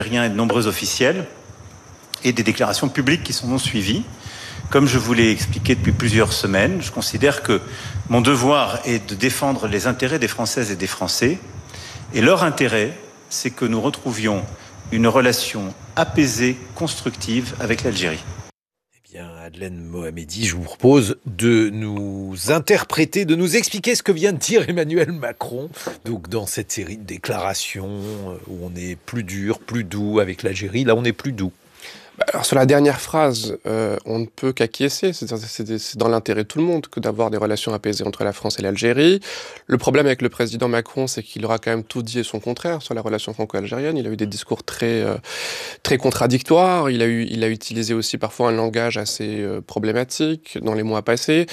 et de nombreux officiels et des déclarations publiques qui sont suivies. Comme je vous l'ai expliqué depuis plusieurs semaines, je considère que mon devoir est de défendre les intérêts des Françaises et des Français. Et leur intérêt, c'est que nous retrouvions une relation apaisée, constructive avec l'Algérie. Eh bien, Adlène Mohamedi, je vous propose de nous interpréter, de nous expliquer ce que vient de dire Emmanuel Macron. Donc, dans cette série de déclarations où on est plus dur, plus doux avec l'Algérie, là on est plus doux. Alors sur la dernière phrase, on ne peut qu'acquiescer. C'est dans l'intérêt de tout le monde que d'avoir des relations apaisées entre la France et l'Algérie. Le problème avec le président Macron, c'est qu'il aura quand même tout dit et son contraire sur la relation franco-algérienne. Il a eu des discours très contradictoires. Il a utilisé aussi parfois un langage assez problématique dans les mois passés.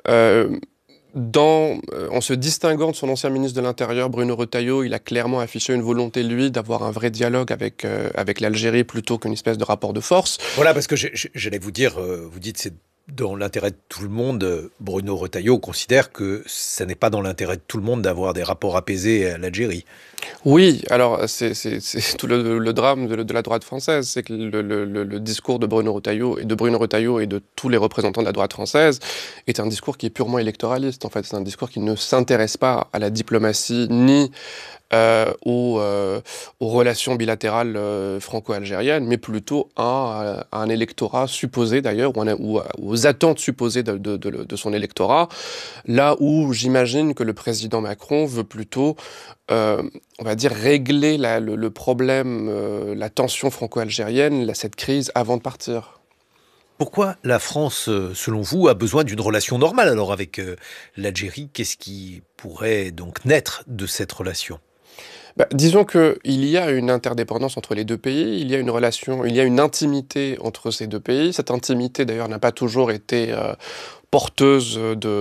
En se distinguant de son ancien ministre de l'Intérieur, Bruno Retailleau, il a clairement affiché une volonté, lui, d'avoir un vrai dialogue avec l'Algérie plutôt qu'une espèce de rapport de force. Voilà, parce que j'allais vous dire, vous dites c'est dans l'intérêt de tout le monde. Bruno Retailleau considère que ce n'est pas dans l'intérêt de tout le monde d'avoir des rapports apaisés à l'Algérie. Oui, alors c'est tout le drame de la droite française, c'est que le discours de Bruno Retailleau et de tous les représentants de la droite française est un discours qui est purement électoraliste. En fait, c'est un discours qui ne s'intéresse pas à la diplomatie ni aux relations bilatérales franco-algériennes, mais plutôt à un électorat supposé d'ailleurs, ou aux attentes supposées de son électorat, là où j'imagine que le président Macron veut plutôt, on va dire, régler le problème, la tension franco-algérienne, cette crise, avant de partir. Pourquoi la France, selon vous, a besoin d'une relation normale alors avec l'Algérie? Qu'est-ce qui pourrait donc naître de cette relation? Disons qu'il y a une interdépendance entre les deux pays, il y a une relation, il y a une intimité entre ces deux pays. Cette intimité, d'ailleurs, n'a pas toujours été porteuse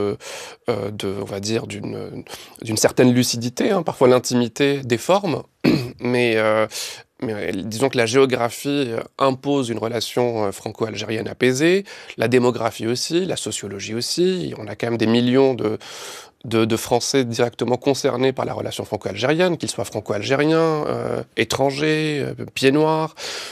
on va dire, d'une certaine lucidité. Hein. Parfois, l'intimité déforme, mais disons que la géographie impose une relation franco-algérienne apaisée, la démographie aussi, la sociologie aussi. On a quand même des millions de Français directement concernés par la relation franco-algérienne, qu'ils soient franco-algériens, étrangers, pieds noirs.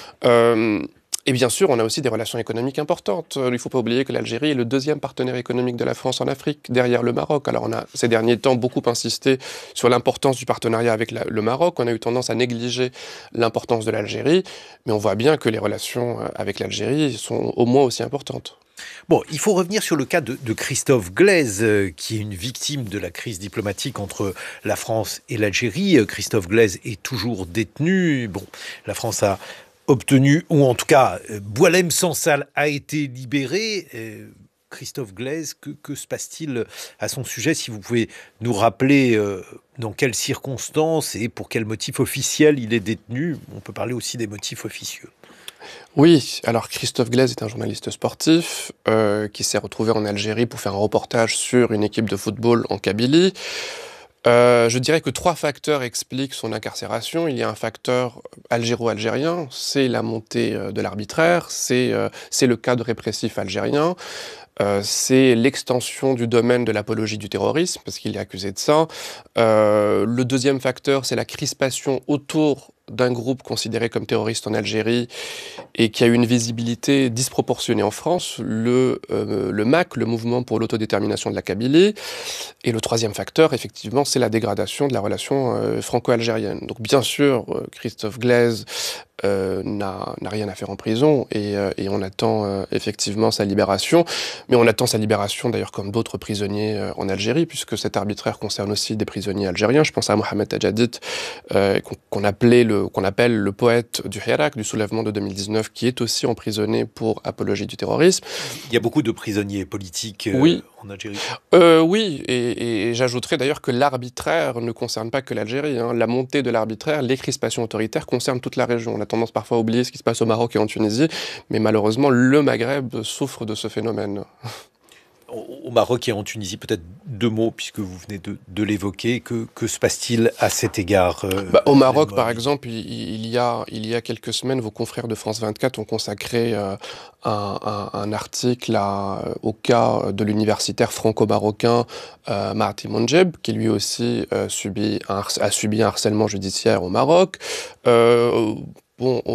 Et bien sûr, on a aussi des relations économiques importantes. Il ne faut pas oublier que l'Algérie est le deuxième partenaire économique de la France en Afrique, derrière le Maroc. Alors on a, ces derniers temps, beaucoup insisté sur l'importance du partenariat avec le Maroc. On a eu tendance à négliger l'importance de l'Algérie, mais on voit bien que les relations avec l'Algérie sont au moins aussi importantes. Bon, il faut revenir sur le cas de Christophe Glaise, qui est une victime de la crise diplomatique entre la France et l'Algérie. Christophe Glaise est toujours détenu. Bon, la France a obtenu, ou en tout cas, Boualem Sansal a été libéré. Christophe Glaise, que se passe-t-il à son sujet? Si vous pouvez nous rappeler dans quelles circonstances et pour quel motif officiel il est détenu. On peut parler aussi des motifs officieux. Oui, alors Christophe Glaise est un journaliste sportif qui s'est retrouvé en Algérie pour faire un reportage sur une équipe de football en Kabylie. Je dirais que 3 facteurs expliquent son incarcération. Il y a un facteur algéro-algérien, c'est la montée de l'arbitraire, c'est le cadre répressif algérien, c'est l'extension du domaine de l'apologie du terrorisme, parce qu'il est accusé de ça. Le deuxième facteur, c'est la crispation autour d'un groupe considéré comme terroriste en Algérie et qui a eu une visibilité disproportionnée en France, le MAC, le Mouvement pour l'autodétermination de la Kabylie. Et le troisième facteur, effectivement, c'est la dégradation de la relation franco-algérienne. Donc bien sûr, Christophe Glaise n'a rien à faire en prison et on attend effectivement sa libération. Mais on attend sa libération d'ailleurs comme d'autres prisonniers en Algérie, puisque cet arbitraire concerne aussi des prisonniers algériens. Je pense à Mohamed Tajadid, qu'on appelle le poète du Hirak, du soulèvement de 2019, qui est aussi emprisonné pour apologie du terrorisme. Il y a beaucoup de prisonniers politiques oui. En Algérie. Oui, et j'ajouterais d'ailleurs que l'arbitraire ne concerne pas que l'Algérie. Hein. La montée de l'arbitraire, les crispations autoritaires concernent toute la région. On a tendance parfois à oublier ce qui se passe au Maroc et en Tunisie, mais malheureusement, le Maghreb souffre de ce phénomène. Au Maroc et en Tunisie, peut-être 2 mots, puisque vous venez de l'évoquer. Que se passe-t-il à cet égard Au Maroc, par exemple, il y a quelques semaines, vos confrères de France 24 ont consacré un article au cas de l'universitaire franco-marocain Marti Monjeb, qui lui aussi a subi un harcèlement judiciaire au Maroc. bon,